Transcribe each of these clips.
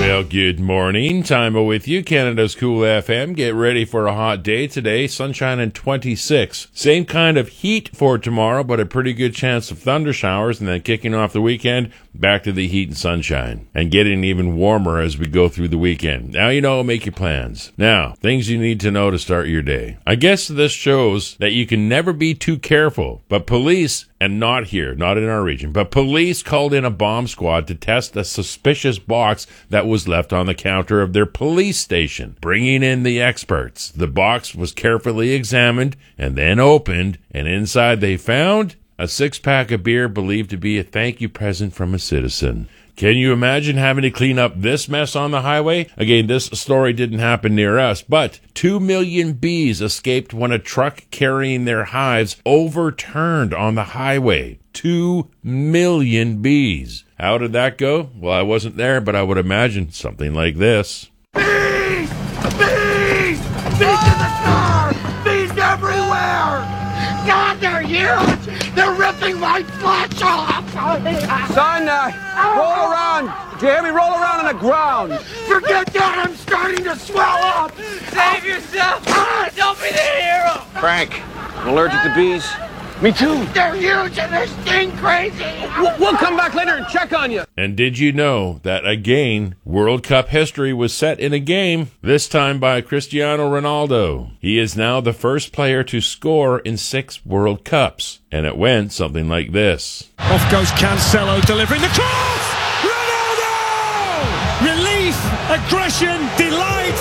Well, good morning. Timo with you, Canada's Cool FM. Get ready for a hot day today. Sunshine and 26. Same kind of heat for tomorrow, but a pretty good chance of thunder showers. And then kicking off the weekend, back to the heat and sunshine. And getting even warmer as we go through the weekend. Now you know, make your plans. Now, things you need to know to start your day. I guess this shows that you can never be too careful. But police, and not here, not in our region, but police called in a bomb squad to test a suspicious box that was left on the counter of their police station, bringing in the experts. The box was carefully examined and then opened, and inside they found a six-pack of beer believed to be a thank you present from a citizen. Can you imagine having to clean up this mess on the highway? Again, this story didn't happen near us, but 2 million bees escaped when a truck carrying their hives overturned on the highway. 2 million bees. How did that go? Well, I wasn't there, but I would imagine something like this. Bees! Bees! Bees in the car! Bees everywhere! God, they're huge! They're ripping my flesh off! Son, roll around. Do you hear me? Roll around on the ground. Forget that! I'm starting to swell up! Save yourself! Don't be the hero! Frank, I'm allergic to bees. Me too. They're huge and they sting crazy! We'll come back later and check on you. And did you know that, again, World Cup history was set in a game, this time by Cristiano Ronaldo. He is now the first player to score in 6 World Cups. And it went something like this. Off goes Cancelo, delivering the cross! Ronaldo! Relief, aggression, delight,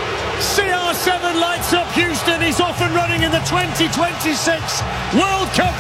CR7 lights up Houston. He's off and running in the 2026 World Cup